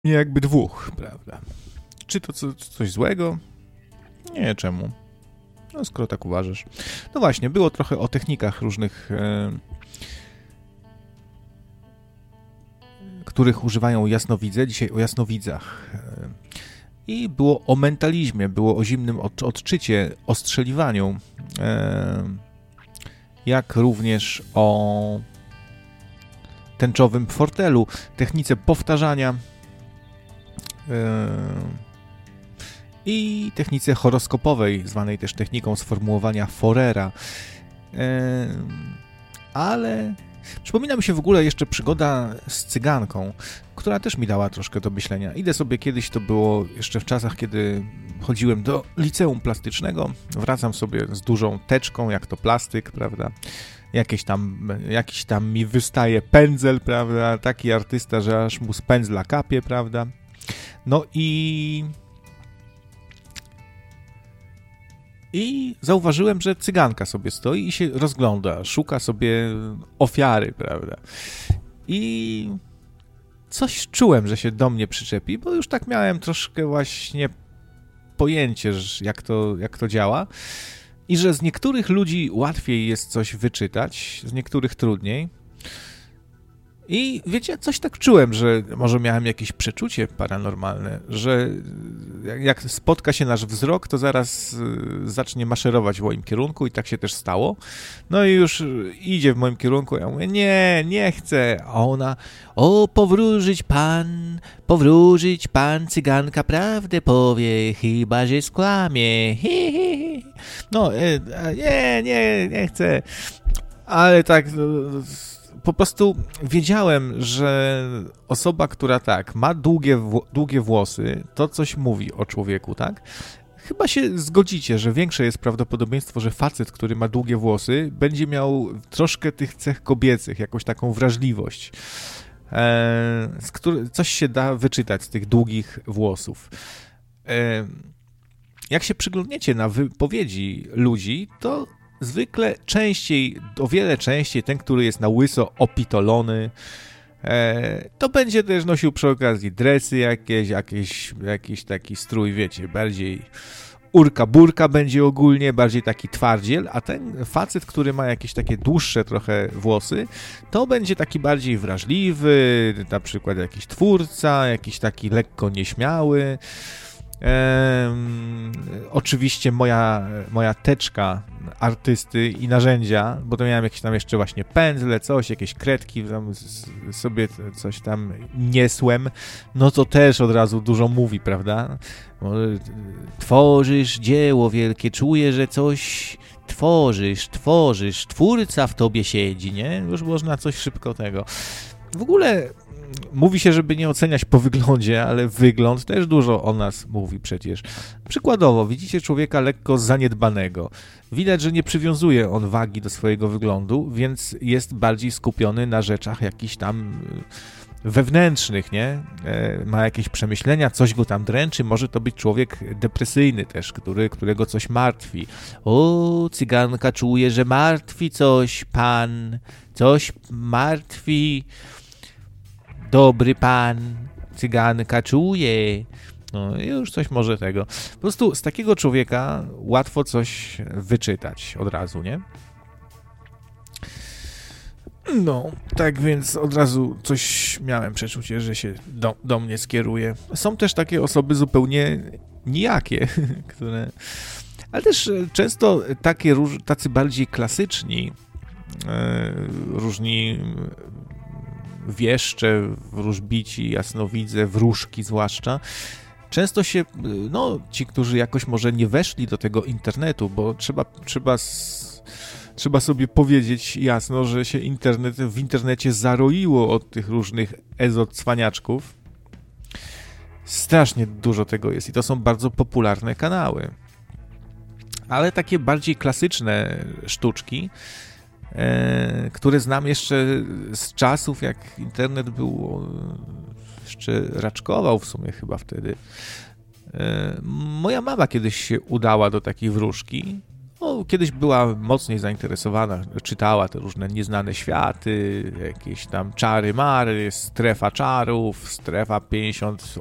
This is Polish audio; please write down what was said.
Nie jakby dwóch, prawda? Czy to coś złego? Nie, czemu? No, skoro tak uważasz. No właśnie, było trochę o technikach różnych, których używają jasnowidze. Dzisiaj o jasnowidzach. I było o mentalizmie, było o zimnym odczycie, o strzeliwaniu, jak również o tęczowym fortelu, technice powtarzania i technice horoskopowej, zwanej też techniką sformułowania Forera. Ale przypomina mi się w ogóle jeszcze przygoda z cyganką, która też mi dała troszkę do myślenia. Idę sobie kiedyś, to było jeszcze w czasach, kiedy chodziłem do liceum plastycznego, wracam sobie z dużą teczką, jak to plastyk, prawda? Jakiś tam mi wystaje pędzel, prawda? Taki artysta, że aż mu z pędzla kapie, prawda? No i zauważyłem, że cyganka sobie stoi i się rozgląda, szuka sobie ofiary, prawda? I coś czułem, że się do mnie przyczepi, bo już tak miałem troszkę właśnie pojęcie, jak to działa i że z niektórych ludzi łatwiej jest coś wyczytać, z niektórych trudniej. I wiecie, coś tak czułem, że może miałem jakieś przeczucie paranormalne, że jak spotka się nasz wzrok, to zaraz zacznie maszerować w moim kierunku i tak się też stało. No i już idzie w moim kierunku, ja mówię, nie chcę. A ona, powróżyć pan, cyganka prawdę powie, chyba że skłamie. No, nie chcę. Ale tak... Po prostu wiedziałem, że osoba, która tak, ma długie włosy, to coś mówi o człowieku, tak? Chyba się zgodzicie, że większe jest prawdopodobieństwo, że facet, który ma długie włosy, będzie miał troszkę tych cech kobiecych, jakąś taką wrażliwość. Coś się da wyczytać z tych długich włosów. Jak się przyglądniecie na wypowiedzi ludzi, to zwykle o wiele częściej ten, który jest na łyso opitolony, to będzie też nosił przy okazji dresy jakiś taki strój, wiecie, bardziej urka-burka będzie ogólnie, bardziej taki twardziel, a ten facet, który ma jakieś takie dłuższe trochę włosy, to będzie taki bardziej wrażliwy, na przykład jakiś twórca, jakiś taki lekko nieśmiały. Oczywiście moja teczka artysty i narzędzia, bo to miałem jakieś tam jeszcze właśnie pędzle, jakieś kredki, tam sobie coś tam niesłem, no to też od razu dużo mówi, prawda? Tworzysz dzieło wielkie, czuję, że coś tworzysz, twórca w tobie siedzi, nie? Już można coś szybko tego. W ogóle mówi się, żeby nie oceniać po wyglądzie, ale wygląd też dużo o nas mówi przecież. Przykładowo, widzicie człowieka lekko zaniedbanego. Widać, że nie przywiązuje on wagi do swojego wyglądu, więc jest bardziej skupiony na rzeczach jakichś tam wewnętrznych, nie? Ma jakieś przemyślenia, coś go tam dręczy, może to być człowiek depresyjny też, którego coś martwi. Cyganka czuje, że martwi coś martwi. Dobry pan, cyganka czuje. No już coś może tego. Po prostu z takiego człowieka łatwo coś wyczytać od razu, nie? No, tak więc od razu coś miałem przeczucie, że się do mnie skieruje. Są też takie osoby zupełnie nijakie, które... Ale też często tacy bardziej klasyczni, różni wieszcze, wróżbici, jasnowidze, wróżki zwłaszcza, często się, ci, którzy jakoś może nie weszli do tego internetu, bo trzeba sobie powiedzieć jasno, że się w internecie zaroiło od tych różnych ezocwaniaczków. Strasznie dużo tego jest i to są bardzo popularne kanały. Ale takie bardziej klasyczne sztuczki, które znam jeszcze z czasów, jak internet był, jeszcze raczkował w sumie chyba wtedy. Moja mama kiedyś się udała do takiej wróżki. Kiedyś była mocniej zainteresowana, czytała te różne nieznane światy, jakieś tam czary-mary, strefa czarów, strefa